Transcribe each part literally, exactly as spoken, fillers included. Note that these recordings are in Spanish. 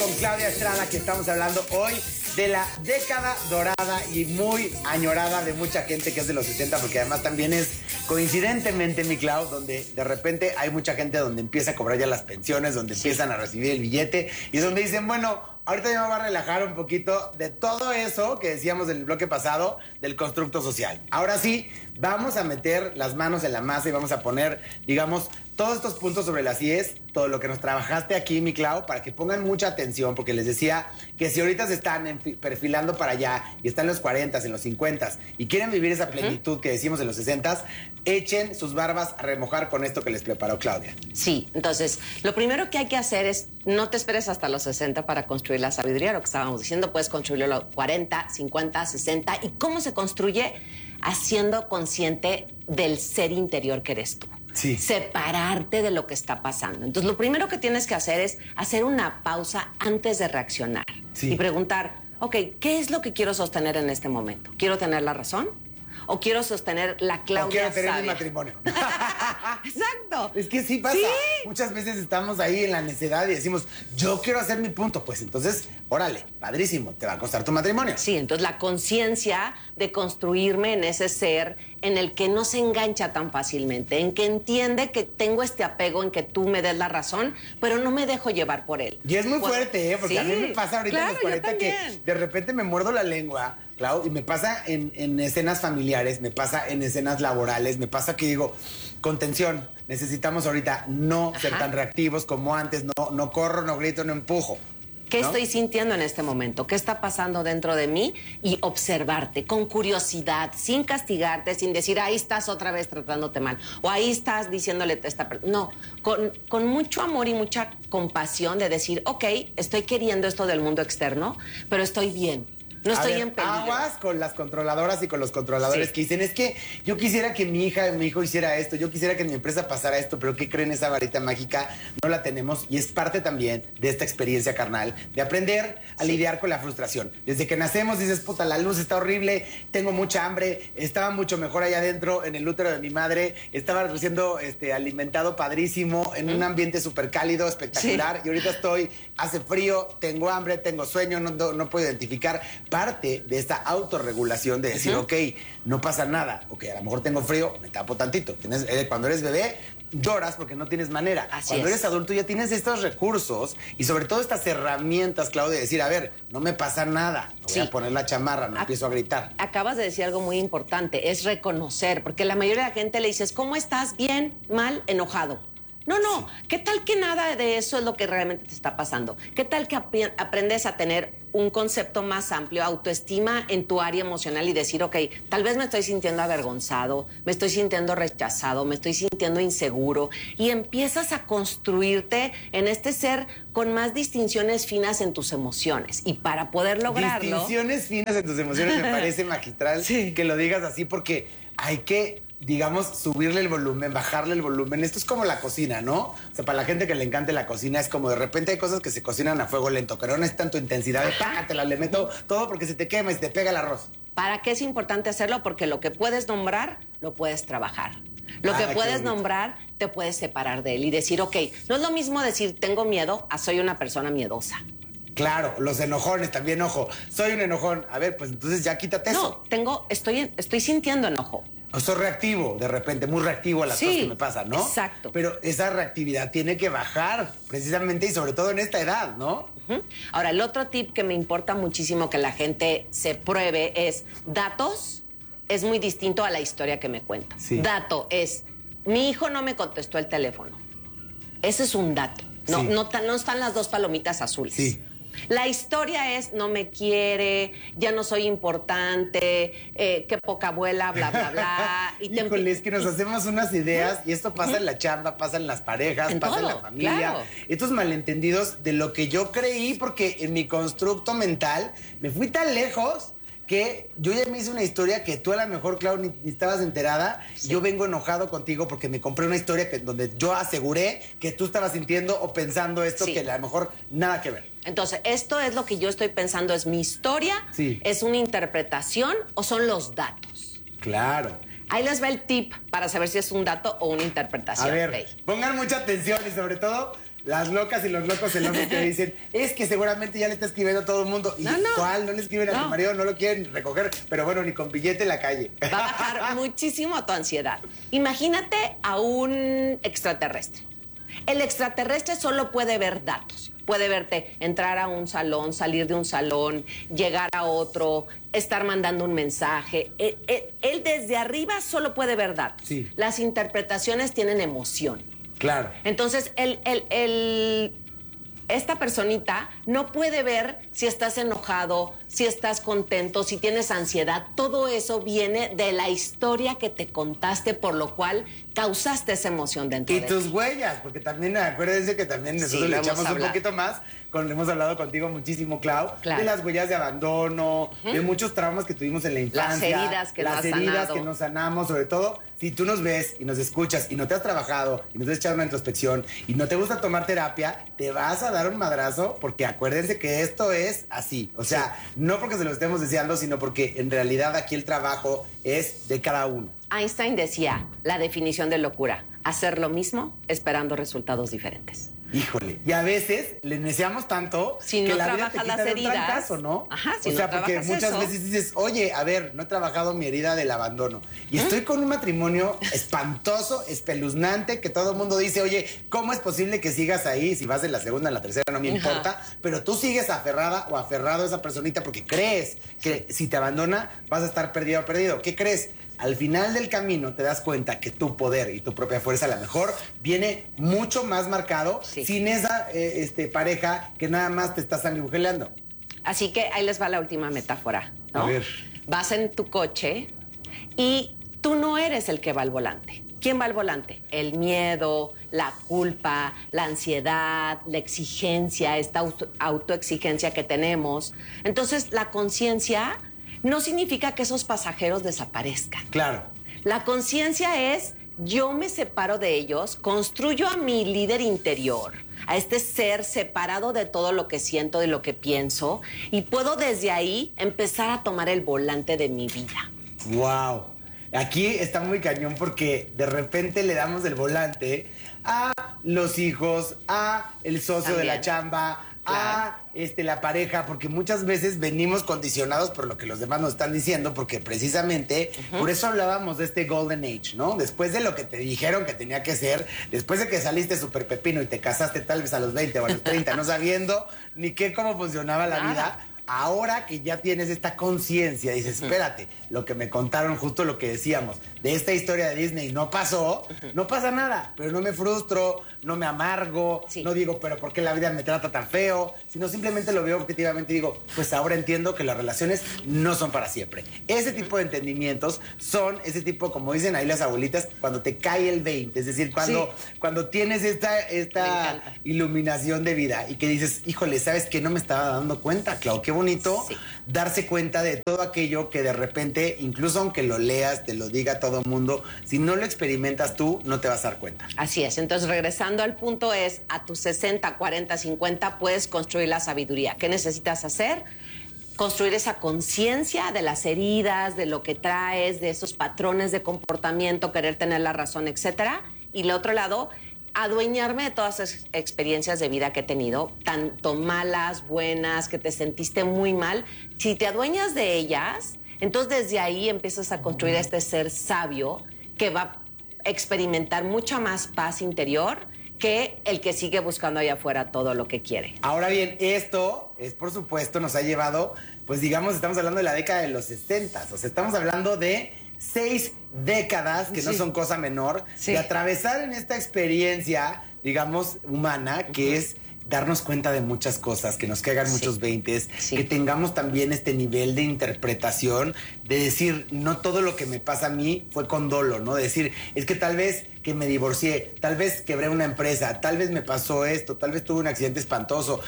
con Claudia Estrada, que estamos hablando hoy de la década dorada y muy añorada de mucha gente que es de los sesenta, porque además también es coincidentemente, mi Clau, donde de repente hay mucha gente donde empieza a cobrar ya las pensiones, donde sí. empiezan a recibir el billete y donde dicen, bueno, ahorita ya me voy a relajar un poquito de todo eso que decíamos en el bloque pasado del constructo social. Ahora sí, vamos a meter las manos en la masa y vamos a poner, digamos, todos estos puntos sobre las IES, todo lo que nos trabajaste aquí, mi Clau, para que pongan mucha atención, porque les decía que si ahorita se están perfilando para allá y están en los cuarenta, en los cincuenta y quieren vivir esa plenitud uh-huh. que decimos en los sesenta, echen sus barbas a remojar con esto que les preparó Claudia. Sí, entonces, lo primero que hay que hacer es no te esperes hasta los sesenta para construir la sabiduría, lo que estábamos diciendo, puedes construirlo a los cuarenta, cincuenta, sesenta. ¿Y cómo se construye? Haciendo consciente del ser interior que eres tú. Sí. Separarte de lo que está pasando. Entonces, lo primero que tienes que hacer es hacer una pausa antes de reaccionar. Sí. Y preguntar, ok, ¿qué es lo que quiero sostener en este momento? ¿Quiero tener la razón? ¿O quiero sostener la Claudia O quiero tener sabia? mi matrimonio. Exacto. Es que sí pasa. ¿Sí? Muchas veces estamos ahí en la necedad y decimos, yo quiero hacer mi punto. Pues entonces, órale, padrísimo, te va a costar tu matrimonio. Sí, entonces la conciencia de construirme en ese ser en el que no se engancha tan fácilmente, en que entiende que tengo este apego en que tú me des la razón, pero no me dejo llevar por él. Y es muy pues, fuerte, ¿eh? Porque sí, a mí me pasa ahorita claro, en los cuarenta que de repente me muerdo la lengua, Clau, y me pasa en, en escenas familiares, me pasa en escenas laborales, me pasa que digo, contención, necesitamos ahorita no Ajá. ser tan reactivos como antes, no, no corro, no grito, no empujo. ¿Qué ¿no? estoy sintiendo en este momento? ¿Qué está pasando dentro de mí? Y observarte con curiosidad, sin castigarte, sin decir, ahí estás otra vez tratándote mal, o ahí estás diciéndole a esta persona. No, con, con mucho amor y mucha compasión de decir, ok, estoy queriendo esto del mundo externo, pero estoy bien. No estoy a ver, en peligro. Aguas con las controladoras y con los controladores sí. que dicen, es que yo quisiera que mi hija, mi hijo hiciera esto, yo quisiera que en mi empresa pasara esto, pero ¿qué creen? Esa varita mágica no la tenemos y es parte también de esta experiencia carnal, de aprender a sí. lidiar con la frustración. Desde que nacemos dices, puta, la luz está horrible, tengo mucha hambre, estaba mucho mejor allá adentro en el útero de mi madre, estaba siendo este, alimentado padrísimo, en mm. un ambiente súper cálido, espectacular, sí. y ahorita estoy, hace frío, tengo hambre, tengo sueño, no, no, no puedo identificar. Parte de esta autorregulación de decir, uh-huh. ok, no pasa nada, ok, a lo mejor tengo frío, me tapo tantito. Tienes, eh, cuando eres bebé, lloras porque no tienes manera. Así cuando es. eres adulto ya tienes estos recursos y sobre todo estas herramientas, Claudia, de decir, a ver, no me pasa nada, no sí. voy a poner la chamarra, no Ac- empiezo a gritar. Acabas de decir algo muy importante, es reconocer, porque la mayoría de la gente le dices, ¿cómo estás? Bien, mal, enojado. No, no, ¿qué tal que nada de eso es lo que realmente te está pasando? ¿Qué tal que ap- aprendes a tener un concepto más amplio, autoestima en tu área emocional y decir, ok, tal vez me estoy sintiendo avergonzado, me estoy sintiendo rechazado, me estoy sintiendo inseguro y empiezas a construirte en este ser con más distinciones finas en tus emociones y para poder lograrlo... Distinciones finas en tus emociones me parece magistral sí. que lo digas así porque hay que... digamos, subirle el volumen, bajarle el volumen. Esto es como la cocina, ¿no? O sea, para la gente que le encante la cocina, es como de repente hay cosas que se cocinan a fuego lento, pero no es tanto intensidad de págatela, le meto todo porque se te quema y se te pega el arroz. ¿Para qué es importante hacerlo? Porque lo que puedes nombrar, lo puedes trabajar. Lo ah, que puedes nombrar, te puedes separar de él y decir, ok, no es lo mismo decir tengo miedo a soy una persona miedosa. Claro, los enojones también, ojo. Soy un enojón. A ver, pues entonces ya quítate eso. No, tengo, estoy, estoy sintiendo enojo. O soy reactivo, de repente, muy reactivo a las sí, cosas que me pasan, ¿no? Exacto. Pero esa reactividad tiene que bajar, precisamente, y sobre todo en esta edad, ¿no? Uh-huh. Ahora, el otro tip que me importa muchísimo que la gente se pruebe es datos, es muy distinto a la historia que me cuenta. Sí. Dato es, mi hijo no me contestó el teléfono. Ese es un dato. No, sí. no, no están las dos palomitas azules. Sí. La historia es, no me quiere, ya no soy importante, eh, qué poca abuela, bla, bla, bla. Y te Híjole, es que nos hacemos unas ideas y esto pasa en la chamba, pasa en las parejas, en pasa todo, en la familia. Claro. Estos malentendidos de lo que yo creí, porque en mi constructo mental me fui tan lejos que yo ya me hice una historia que tú a lo mejor, Clau, ni, ni estabas enterada. Sí. Yo vengo enojado contigo porque me compré una historia que, donde yo aseguré que tú estabas sintiendo o pensando esto sí. que a lo mejor nada que ver. Entonces, esto es lo que yo estoy pensando, ¿es mi historia? Sí. ¿Es una interpretación o son los datos? Claro. Ahí les va el tip para saber si es un dato o una interpretación. A ver, Rey. Pongan mucha atención y sobre todo las locas y los locos celosos que dicen, es que seguramente ya le está escribiendo a todo el mundo. ¿Y no, no. cuál? No le escriben a no. tu marido, no lo quieren recoger, pero bueno, ni con billete en la calle. Va a bajar muchísimo tu ansiedad. Imagínate a un extraterrestre. El extraterrestre solo puede ver datos. Puede verte entrar a un salón, salir de un salón, llegar a otro, estar mandando un mensaje. Él, él, él desde arriba solo puede ver datos. Sí. Las interpretaciones tienen emoción. Claro. Entonces, el, el, el, esta personita no puede ver si estás enojado, si estás contento, si tienes ansiedad. Todo eso viene de la historia que te contaste, por lo cual causaste esa emoción dentro Y de tus ti. huellas, porque también acuérdense que también nosotros Sí, le lo hemos echamos un hablado. poquito más, con, hemos hablado contigo muchísimo, Clau, Claro. de las huellas de abandono, Ujú. de muchos traumas que tuvimos en la infancia. Las heridas que no Las has heridas sanado. que nos sanamos, sobre todo, si tú nos ves y nos escuchas y no te has trabajado y no te has echado una introspección y no te gusta tomar terapia, te vas a dar un madrazo, porque acuérdense que esto es así. O sea, no porque se lo estemos deseando, sino porque en realidad aquí el trabajo es de cada uno. Einstein decía, la definición de locura, hacer lo mismo esperando resultados diferentes. Híjole, y a veces le neciamos tanto Si que no la vida te trabajas quita las de un heridas. trancazo, ¿no? Ajá, si o no sea, porque trabajas muchas eso. veces dices, oye, a ver, no he trabajado mi herida del abandono. Y estoy con un matrimonio espantoso, espeluznante, que todo el mundo dice, oye, ¿cómo es posible que sigas ahí? Si vas de la segunda a la tercera, no me Ajá. importa. Pero tú sigues aferrada o aferrado a esa personita porque crees que si te abandona vas a estar perdido o perdido. ¿Qué crees? Al final del camino te das cuenta que tu poder y tu propia fuerza a lo mejor viene mucho más marcado Sí. sin esa eh, este, pareja que nada más te está sanguijueleando. Así que ahí les va la última metáfora, ¿no? A ver. Vas en tu coche y tú no eres el que va al volante. ¿Quién va al volante? El miedo, la culpa, la ansiedad, la exigencia, esta auto- autoexigencia que tenemos. Entonces, la conciencia no significa que esos pasajeros desaparezcan. Claro. La conciencia es, yo me separo de ellos, construyo a mi líder interior, a este ser separado de todo lo que siento, de lo que pienso, y puedo desde ahí empezar a tomar el volante de mi vida. Wow. Aquí está muy cañón porque de repente le damos el volante a los hijos, a el socio de la También. chamba, Claro. a este, la pareja, porque muchas veces venimos condicionados por lo que los demás nos están diciendo, porque precisamente uh-huh. por eso hablábamos de este Golden Age, ¿no? Después de lo que te dijeron que tenía que ser, después de que saliste súper pepino y te casaste tal vez a los veinte o a los treinta, no sabiendo ni qué, cómo funcionaba la Nada. vida. Ahora que ya tienes esta conciencia, dices, espérate, lo que me contaron, justo lo que decíamos, de esta historia de Disney no pasó, no pasa nada, pero no me frustro, no me amargo, Sí. no digo, pero ¿por qué la vida me trata tan feo? Sino simplemente lo veo objetivamente y digo, pues ahora entiendo que las relaciones no son para siempre. Ese tipo de entendimientos son ese tipo, como dicen ahí las abuelitas, cuando te cae el veinte, es decir, cuando, Sí. cuando tienes esta, Me esta encanta. iluminación de vida y que dices, híjole, ¿sabes qué? No me estaba dando cuenta, Clau, qué bonito Sí. darse cuenta de todo aquello que de repente, incluso aunque lo leas, te lo diga todo el mundo, si no lo experimentas tú, no te vas a dar cuenta. Así es. Entonces, regresando al punto es, a tus sesenta, cuarenta, cincuenta puedes construir la sabiduría. ¿Qué necesitas hacer? Construir esa conciencia de las heridas, de lo que traes, de esos patrones de comportamiento, querer tener la razón, etcétera. Y el otro lado, adueñarme de todas esas experiencias de vida que he tenido, tanto malas, buenas, que te sentiste muy mal. Si te adueñas de ellas, entonces desde ahí empiezas a construir este ser sabio que va a experimentar mucha más paz interior que el que sigue buscando allá afuera todo lo que quiere. Ahora bien, esto es, por supuesto, nos ha llevado, pues digamos, estamos hablando de la década de los sesenta, o sea, estamos hablando de seis décadas, que no Sí. son cosa menor, Sí. de atravesar en esta experiencia, digamos, humana, que Ujú. es darnos cuenta de muchas cosas, que nos caigan Sí. muchos veintes, Sí. que tengamos también este nivel de interpretación, de decir, no todo lo que me pasa a mí fue con dolo, ¿no? De decir, es que tal vez que me divorcié, tal vez quebré una empresa, tal vez me pasó esto, tal vez tuve un accidente espantoso.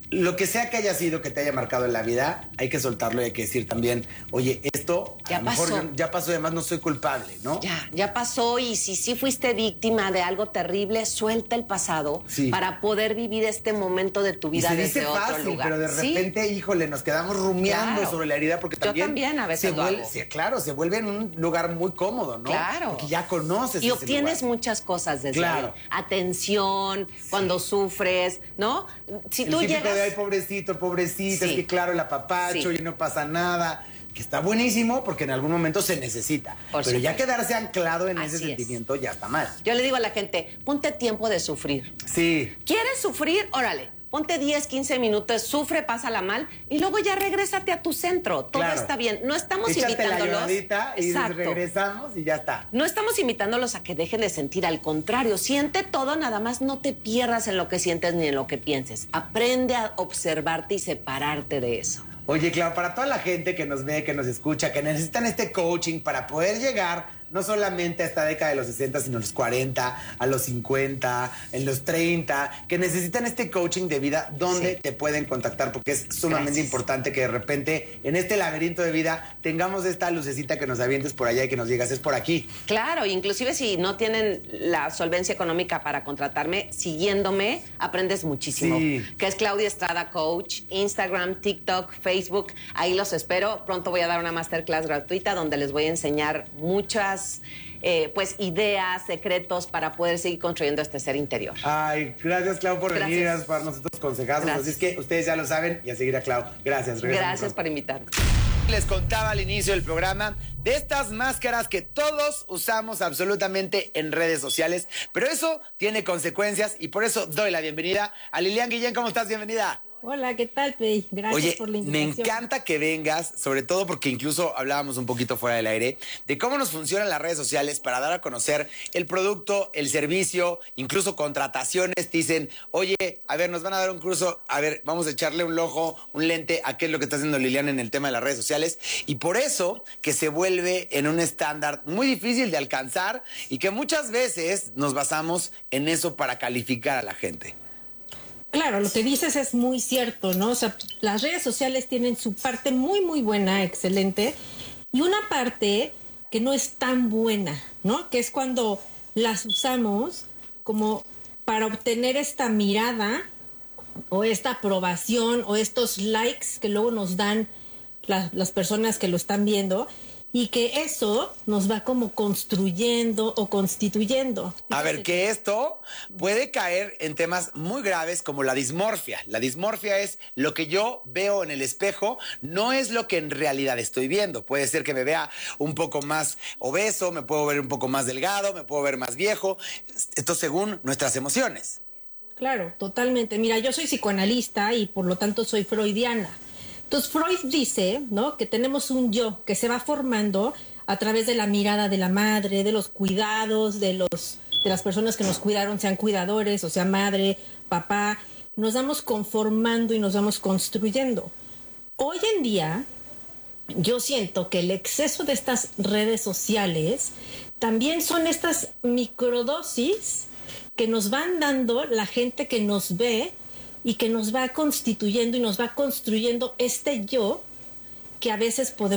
lo que sea que haya sido que te haya marcado en la vida, hay que soltarlo y hay que decir también, oye, esto ya a lo mejor pasó. ya pasó y además no soy culpable, ¿no? Ya, ya pasó y si sí fuiste víctima de algo terrible, suelta el pasado sí. para poder vivir este momento de tu vida y se desde dice otro fácil, lugar. pero de repente, ¿sí? híjole, nos quedamos rumiando claro. sobre la herida porque también... Yo también a veces se lo vuelve, hago. Sí, claro, se vuelve en un lugar muy cómodo, ¿no? Claro. Porque ya conoces y ese obtienes lugar. muchas cosas desde claro. ahí. Atención, sí. cuando sufres, ¿no? Si el tú típico llegas... de, ay, pobrecito, pobrecita, sí. es que claro, el apapacho sí. y no pasa nada. Que está buenísimo porque en algún momento se necesita. Por pero supuesto. ya quedarse anclado en Así ese sentimiento es. ya está mal. Yo le digo a la gente, ponte tiempo de sufrir. Sí. ¿Quieres sufrir? Órale. Ponte diez, quince minutos, sufre, pásala mal y luego ya regrésate a tu centro. Todo claro. está bien. No estamos Échate invitándolos. La lloradita y Exacto. regresamos y ya está. No estamos invitándolos a que dejen de sentir, al contrario, siente todo, nada más no te pierdas en lo que sientes ni en lo que pienses. Aprende a observarte y separarte de eso. Oye, claro, para toda la gente que nos ve, que nos escucha, que necesitan este coaching para poder llegar no solamente a esta década de los sesenta, sino a los cuarenta, a los cincuenta, en los treinta, que necesitan este coaching de vida, ¿dónde sí. te pueden contactar? Porque es sumamente Gracias. importante que de repente en este laberinto de vida tengamos esta lucecita que nos avientes por allá y que nos digas, es por aquí. Claro, inclusive si no tienen la solvencia económica para contratarme, siguiéndome aprendes muchísimo. Sí. Que es Claudia Estrada Coach, Instagram, TikTok, Facebook, ahí los espero. Pronto voy a dar una masterclass gratuita donde les voy a enseñar muchas Eh, pues ideas, secretos para poder seguir construyendo este ser interior. Ay, gracias Clau por gracias. venir, gracias por darnos estos consejazos. Gracias. Así es que ustedes ya lo saben y a seguir a Clau. Gracias. Gracias por invitarme. Les contaba al inicio del programa de estas máscaras que todos usamos absolutamente en redes sociales, pero eso tiene consecuencias y por eso doy la bienvenida a Lilian Guillén. ¿Cómo estás? Bienvenida. Hola, ¿qué tal, Pei? Gracias Oye, por la invitación. Me encanta que vengas, sobre todo porque incluso hablábamos un poquito fuera del aire, de cómo nos funcionan las redes sociales para dar a conocer el producto, el servicio, incluso contrataciones. Te dicen, oye, a ver, nos van a dar un curso, a ver, vamos a echarle un ojo, un lente a qué es lo que está haciendo Lilian en el tema de las redes sociales. Y por eso que se vuelve en un estándar muy difícil de alcanzar y que muchas veces nos basamos en eso para calificar a la gente. Claro, lo que dices es muy cierto, ¿no? O sea, las redes sociales tienen su parte muy, muy buena, excelente, y una parte que no es tan buena, ¿no? Que es cuando las usamos como para obtener esta mirada o esta aprobación o estos likes que luego nos dan la, las personas que lo están viendo. Y que eso nos va como construyendo o constituyendo. A ver, que esto puede caer en temas muy graves como la dismorfia. La dismorfia es lo que yo veo en el espejo, no es lo que en realidad estoy viendo. Puede ser que me vea un poco más obeso, me puedo ver un poco más delgado, me puedo ver más viejo. Esto según nuestras emociones. Claro, totalmente. Mira, yo soy psicoanalista y por lo tanto soy freudiana. Entonces Freud dice, ¿no?, que tenemos un yo que se va formando a través de la mirada de la madre, de los cuidados, de los de las personas que nos cuidaron, sean cuidadores, o sea, madre, papá. Nos vamos conformando y nos vamos construyendo. Hoy en día, yo siento que el exceso de estas redes sociales también son estas microdosis que nos van dando la gente que nos ve y que nos va constituyendo y nos va construyendo este yo que a veces podemos